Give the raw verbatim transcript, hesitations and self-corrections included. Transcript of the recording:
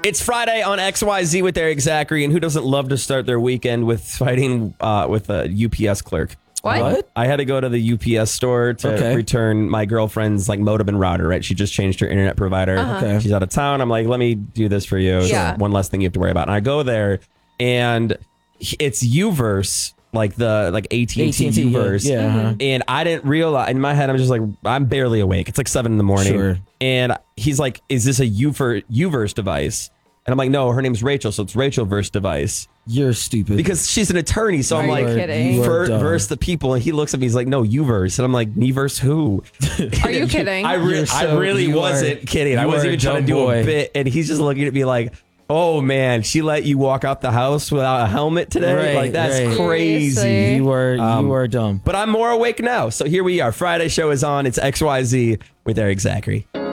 It's Friday on X Y Z with Eric Zachary, and who doesn't love to start their weekend with fighting uh, with a U P S clerk? What? What? I had to go to the U P S store to Okay. return my girlfriend's like modem and router, right? She just changed her internet provider. Uh-huh. Okay. She's out of town. I'm like, let me do this for you. It's Yeah. one less thing you have to worry about. And I go there, and it's Uverse, like the like A T and T A T and T, yeah, Uverse. yeah, uh-huh. And I didn't realize, in my head, I'm just like, I'm barely awake. It's like seven in the morning. Sure. And he's like, is this a Uver, Uverse device? And I'm like, no, her name's Rachel, so it's Rachel Verse device. You're stupid. Because she's an attorney, so Are I'm you like, kidding? You are ver- dumb. verse the people, and he looks at me, he's like, no, Uverse. And I'm like, Neverse who? Are you kidding? I, re- You're I so- really you wasn't are- kidding. I you wasn't are even a trying to dumb do boy. a bit, and he's just looking at me like, oh man, she let you walk out the house without a helmet today? Right, like, that's right. crazy. Seriously? you are Um, you are dumb. But I'm more awake now, so here we are. Friday show is on. It's X Y Z with Eric Zachary.